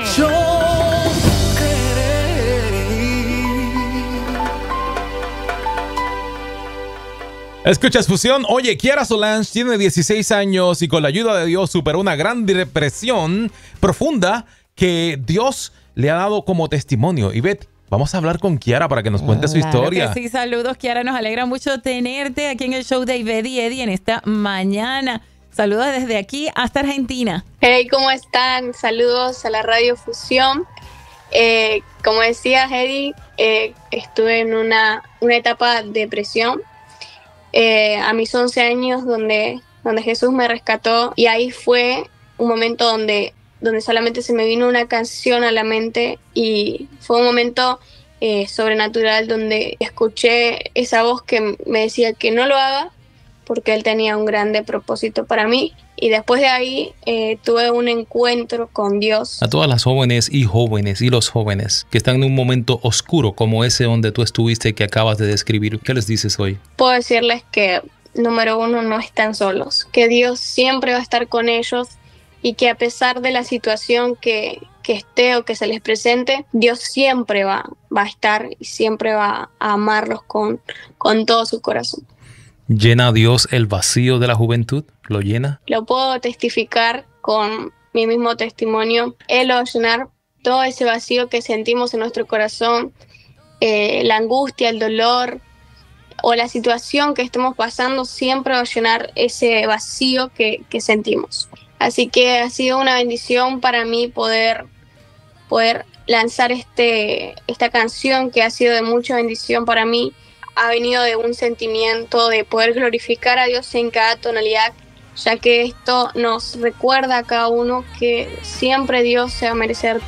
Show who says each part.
Speaker 1: Yo
Speaker 2: Escuchas Fusión. Oye, Kiara Solange tiene 16 años y con la ayuda de Dios superó una gran depresión profunda que Dios le ha dado como testimonio. Y Beth, vamos a hablar con Kiara para que nos cuente su historia.
Speaker 3: Que sí, saludos, Kiara. Nos alegra mucho tenerte aquí en el show de Ivette y Eddie en esta mañana. Saludos desde aquí hasta Argentina.
Speaker 4: Hey, ¿cómo están? Saludos a la Radio Fusión. Como decía Eddie, estuve en una etapa de depresión. A mis 11 años donde Jesús me rescató, y ahí fue un momento donde solamente se me vino una canción a la mente, y fue un momento sobrenatural donde escuché esa voz que me decía que no lo haga porque Él tenía un grande propósito para mí. Y después de ahí tuve un encuentro con Dios.
Speaker 1: A todas las jóvenes y los jóvenes que están en un momento oscuro como ese donde tú estuviste que acabas de describir, ¿qué les dices hoy?
Speaker 4: Puedo decirles que, número uno, no están solos, que Dios siempre va a estar con ellos, y que a pesar de la situación que esté o que se les presente, Dios siempre va a estar y siempre va a amarlos con todo su corazón.
Speaker 1: ¿Llena a Dios el vacío de la juventud? ¿Lo llena?
Speaker 4: Lo puedo testificar con mi mismo testimonio. Él va a llenar todo ese vacío que sentimos en nuestro corazón, la angustia, el dolor o la situación que estemos pasando, siempre va a llenar ese vacío que sentimos. Así que ha sido una bendición para mí poder lanzar esta canción, que ha sido de mucha bendición para mí. Ha venido de un sentimiento de poder glorificar a Dios en cada tonalidad, ya que esto nos recuerda a cada uno que siempre Dios se va a merecer